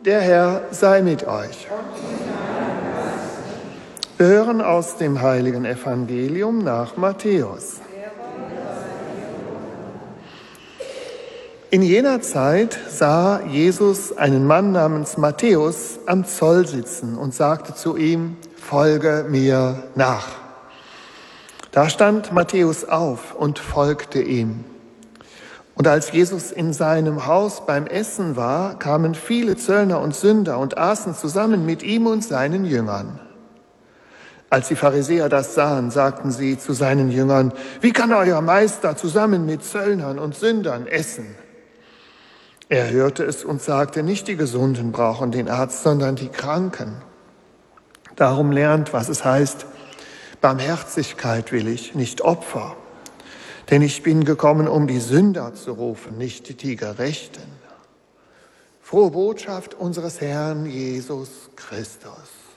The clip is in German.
Der Herr sei mit euch. Wir hören aus dem heiligen Evangelium nach Matthäus. In jener Zeit sah Jesus einen Mann namens Matthäus am Zoll sitzen und sagte zu ihm: Folge mir nach. Da stand Matthäus auf und folgte ihm. Und als Jesus in seinem Haus beim Essen war, kamen viele Zöllner und Sünder und aßen zusammen mit ihm und seinen Jüngern. Als die Pharisäer das sahen, sagten sie zu seinen Jüngern: Wie kann euer Meister zusammen mit Zöllnern und Sündern essen? Er hörte es und sagte: Nicht die Gesunden brauchen den Arzt, sondern die Kranken. Darum lernt, was es heißt: Barmherzigkeit will ich, nicht Opfer. Denn ich bin gekommen, um die Sünder zu rufen, nicht die Gerechten. Frohe Botschaft unseres Herrn Jesus Christus.